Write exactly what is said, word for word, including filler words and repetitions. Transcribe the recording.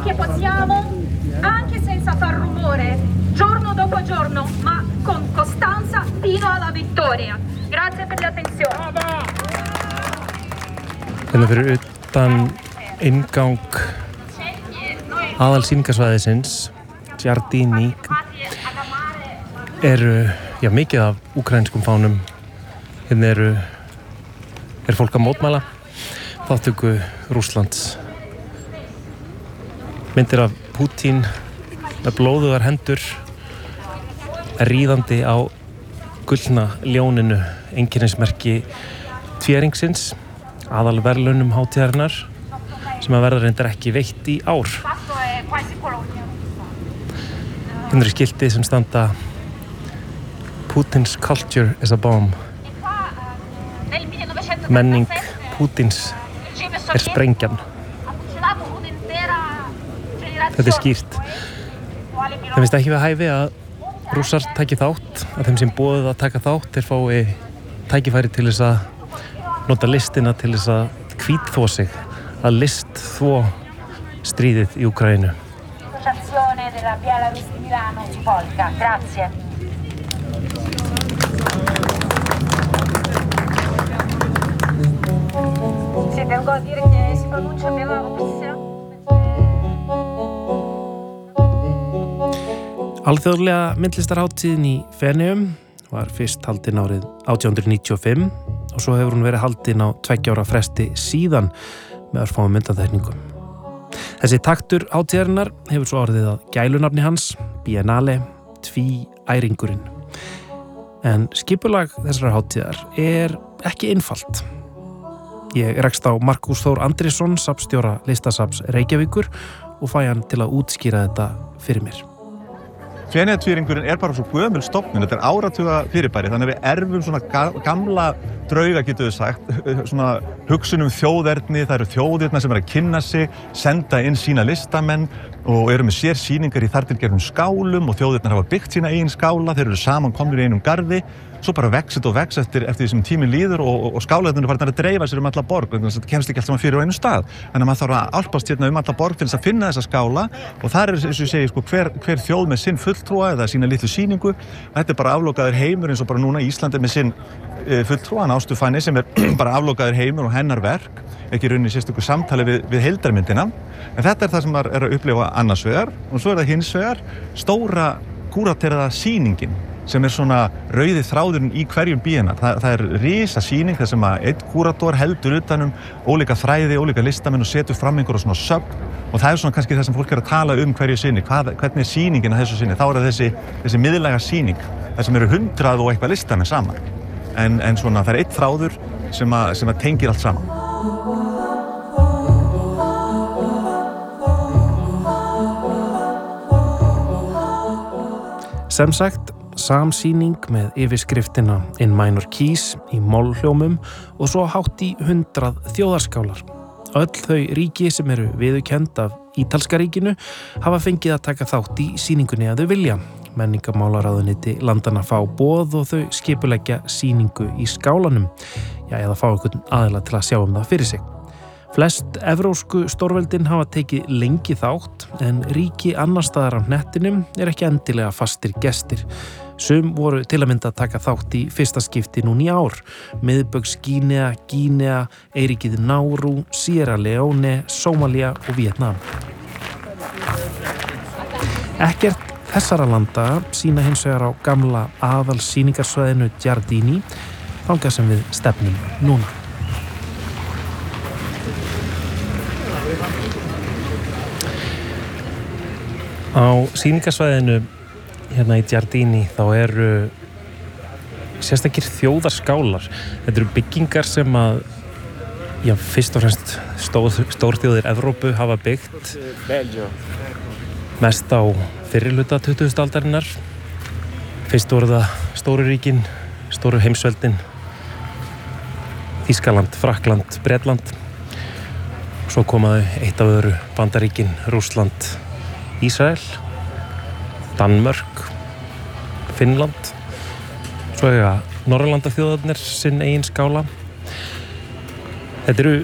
che possiamo, anche senza far rumore, giorno dopo giorno, ma con costanza fino alla vittoria. Grazie per l'attenzione. Hérna fyrir utan inngang aðalsýningarsvæðisins Giardini eru já, mikið af úkraínskum fánum. Hérna eru er fólk að mótmæla þátttöku Rússlands. Myndir af Pútín með blóðugar hendur ríðandi á gullna ljóninu, einkennismerki tvíæringsins, aðalverðlaunum hátíðarinnar sem að verða reyndar ekki veitt í ár. Hérna er skilti sem standa Putin's culture is a bomb. Menning Pútins er sprengjan. Þetta er skýrt. Það finnst ekki við hæfi að Rússar taki þátt, að þeim sem boðið að taka þátt þeir fái tækifæri til þess að nota listina til þess að hvítþvo sig, að listþvo stríðið í Úkraínu. Associazione della Belarus di Milano su Polka. Grazie. Sì, tengo a dire che si pronuncia Belarussia. Alþjóðlega myndlistarhátíðin í Feneyjum var fyrst haldin árið átján hundruð níutíu og fimm og svo hefur hún verið haldin á tveggja ára fresti síðan með örfáum myndatekningum. Þessi taktur hátíðarinnar hefur svo orðið að gælunafni hans, Biennale, tvíæringurinn. En skipulag þessar hátíðar er ekki einfalt. Ég rekst á Markús Þór Andrésson, safnstjóra Listasafns Reykjavíkur og fæ hann til að útskýra þetta fyrir mér. Feneyjatvíæringurinn er bara svo gömul stofnun, þetta er áratuga fyrirbæri, þannig að við erfum svona gamla drauga, getum við sagt, svona hugsun um þjóðerni, það eru þjóðirnar sem er að kynna sig, senda inn sína listamenn og eru með sér sýningar í þartilgerðum skálum og þjóðirnar hafa byggt sína eigin skála, þeir eru saman komnir í einum garði, svo bara vex þetta og vex eftir, eftir því sem tíminn líður og, og, og skálaðurnir farnir að dreifa sér um alla borg, þannig að þetta kemst ekki alltaf fyrir á einu stað. Þannig að maður þarf að álpast hérna um alla borg til þess að finna þessa skála og þar er, eins og ég segi, sko, hver, hver þjóð með sinn fulltrúa eða sína litlu sýningu. Þetta er bara aflokaður heimur eins og bara núna Ísland er með sinn e, fulltrúa, Ástu Fanny, sem er bara aflokaður heimur og hennar verk, ekki rauninni sérstöku samtali við, við heildarmyndina. En þetta er það sem maður er að upplifa annars vegar og svo er það hins vegar stóra kúrateraða sýningin sem er svona rauði þráðurinn í hverjum bíina. Það, það er risa sýning þar sem að einn kúrator heldur utanum ólíka þræði, ólíka listamenn og setur fram einhverja svona sögn og það er svona kannski það sem fólk er að tala um hverju sinni, hvað, hvernig er sýningin að þessu sinni. Þá er það þessi, þessi miðlæga sýning, þar sem eru hundrað og eitthvað listamenn saman. En, en svona það er einn þráður sem að, sem að tengir allt saman. Sem sagt, samsýning með yfirskriftina In Minor Keys í mollhljómum og svo hátt í hundrað þjóðarskálar. Öll þau ríki sem eru viðurkennd af Ítalska ríkinu hafa fengið að taka þátt í sýningunni að þau vilja. Menningarmálaráðuneyti landanna fá boð og þau skipuleggja sýningu í skálanum, já, eða fá einhvern aðila til að sjá um það fyrir sig. Flest evrósku stórveldin hafa tekið lengi þátt en ríki annars staðar á hnettinum er ekki endilega fastir gestir. Sum voru til að mynda að taka þátt í fyrsta skipti núna í ár. Miðbaugs-Gínea, Gínea, Eyríkið Náru, Sierra Leone, Sómalía og Víetnam. Ekkert þessara landa sýna hins vegar á gamla aðalsýningarsvæðinu Giardini, þangað sem við stefnum núna. Á sýningarsvæðinu hérna í Giardini þá eru sérstakir þjóðarskálar. Þetta eru byggingar sem að já, fyrst og fremst stór, stórþjóðir Evrópu hafa byggt mest á fyrri hluta tuttugustu aldarinnar. Fyrst voru það stóru ríkin, stóru heimsveldin, Þýskaland, Frakkland, Bretland. Svo komaðu eitt af öðru Bandaríkin, Rússland, Ísrael, Danmörk, Finnland, svo eiga Norðurlandaþjóðarnir sinn eigin skála. Þetta eru